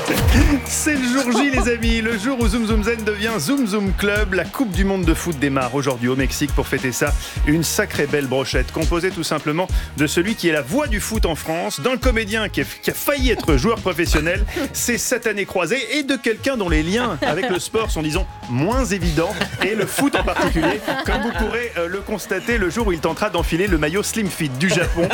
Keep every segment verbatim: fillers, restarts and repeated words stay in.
C'est le jour J, les amis, le jour où Zoom Zoom Zen devient Zoom Zoom Club. La Coupe du Monde de foot démarre aujourd'hui au Mexique. Pour fêter ça, une sacrée belle brochette composée tout simplement de celui qui est la voix du foot en France, d'un comédien qui, est, qui a failli être joueur professionnel, ses sept années croisées, et de quelqu'un dont les liens avec le sport sont, disons, moins évidents, et le foot en particulier, comme vous pourrez euh, le constater le jour où il tentera d'enfiler le maillot Slim Fit du Japon.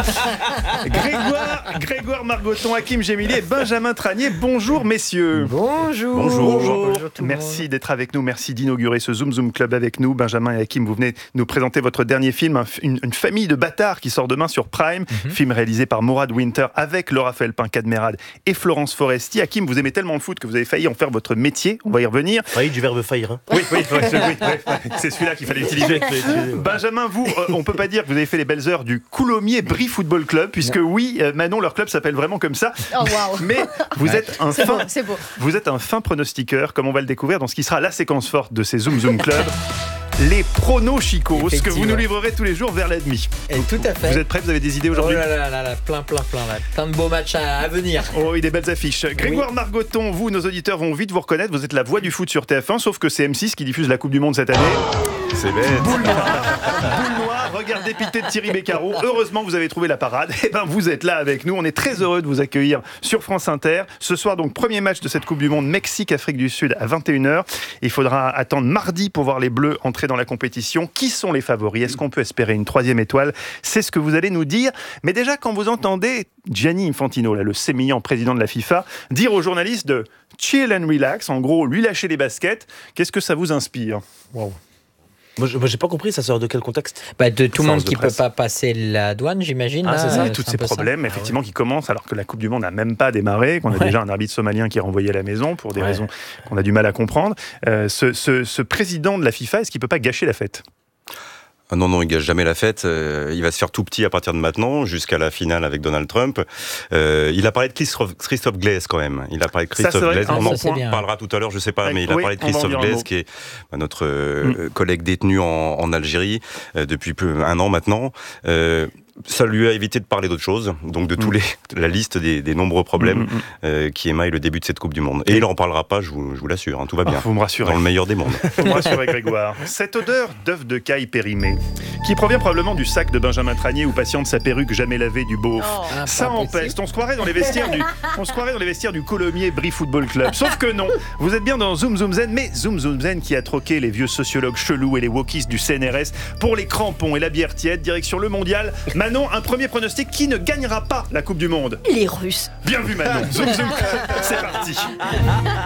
Grégoire, Grégoire Margoton, Hakim Gemili et Benjamin Tranier, bonjour messieurs. Bonjour. Bonjour. Bonjour. Bonjour Merci d'être avec nous, merci d'inaugurer ce Zoom Zoom Club avec nous. Benjamin et Hakim, vous venez nous présenter votre dernier film, un, une, une famille de bâtards qui sort demain sur Prime, mm-hmm. film réalisé par Mourad Winter avec Laura Felpin-Cadmerade et Florence Foresti. Hakim, vous aimez tellement le foot que vous avez failli en faire votre métier, on va y revenir. Failli du verbe faillir. Hein. Oui, oui, oui, oui, oui, oui, c'est celui-là qu'il fallait utiliser. Benjamin, vous, euh, on peut pas dire que vous avez fait les belles heures du Coulommiers Brie Football Club, puisque non. oui, euh, Manon, leur club s'appelle vraiment comme ça. Oh, wow. Mais vous ouais. êtes un c'est fin, beau, c'est beau. vous êtes un fin pronostiqueur, comme on va le découvrir dans ce qui sera la séquence forte de ces Zoom Zoom Club. Les pronos-chicos, ce que vous nous livrerez tous les jours vers la demi. Et tout à fait. Vous êtes prêts, vous avez des idées aujourd'hui? Oh là là là là, plein, plein, plein, là. Plein de beaux matchs à, à venir. Oh oui, des belles affiches. Grégoire oui. Margoton, vous, nos auditeurs vont vite vous reconnaître, vous êtes la voix du foot sur T F un, sauf que c'est M six qui diffuse la Coupe du Monde cette année. C'est bête. Boule noire, boule noire, regard dépité de Thierry Beccaro. Heureusement, vous avez trouvé la parade. Et ben, vous êtes là avec nous. On est très heureux de vous accueillir sur France Inter. Ce soir, donc, premier match de cette Coupe du Monde, Mexique-Afrique du Sud à vingt et une heures. Il faudra attendre mardi pour voir les Bleus entrer dans la compétition. Qui sont les favoris? Est-ce qu'on peut espérer une troisième étoile? C'est ce que vous allez nous dire. Mais déjà, quand vous entendez Gianni Infantino, là, le sémillant président de la FIFA, dire aux journalistes de chill and relax, en gros, lui lâcher les baskets, qu'est-ce que ça vous inspire? Wow. Moi, je, moi, j'ai pas compris, ça sort de quel contexte? Bah, de tout le monde qui ne peut pas passer la douane, j'imagine. Ah, là, c'est ça, euh, et tous c'est ces problèmes, ça. effectivement, Ah, ouais. qui commencent alors que la Coupe du Monde n'a même pas démarré, qu'on a ouais. déjà un arbitre somalien qui est renvoyé à la maison pour des ouais. raisons qu'on a du mal à comprendre. Euh, ce, ce, ce président de la FIFA, est-ce qu'il peut pas gâcher la fête? Ah non, non, il gâche jamais la fête. Euh, il va se faire tout petit à partir de maintenant, jusqu'à la finale avec Donald Trump. Euh, il a parlé de Christophe, Christophe Glaise quand même. Il a parlé de Christophe Glaise. Ah, on en ça, parlera tout à l'heure, je sais pas, ouais, mais il a oui, parlé de Christophe Glaise, qui est bah, notre euh, mm. collègue détenu en, en Algérie euh, depuis peu, un an maintenant. Euh, Ça lui a évité de parler d'autre chose, donc de mmh. tous les, la liste des, des nombreux problèmes mmh, mmh. Euh, qui émaillent le début de cette Coupe du Monde. Et il n'en parlera pas, je vous, je vous l'assure, hein, tout va bien. Oh, vous me rassurez. Dans le meilleur des mondes. Vous me rassurez, Grégoire. Cette odeur d'œuf de caille périmé, qui provient probablement du sac de Benjamin Tranier où patiente sa perruque jamais lavée du beauf. Oh. Ah, ça empeste. On se croirait dans les vestiaires du, on se croirait dans les vestiaires du Coulommiers Brie Football Club. Sauf que non. Vous êtes bien dans Zoom Zoom Zen, mais Zoom Zoom Zen qui a troqué les vieux sociologues chelous et les wokistes du C N R S pour les crampons et la bière tiède, direction le mondial. Manon, un premier pronostic qui ne gagnera pas la Coupe du Monde? Les Russes. Bien vu Manon. Zoom Zoom, c'est parti.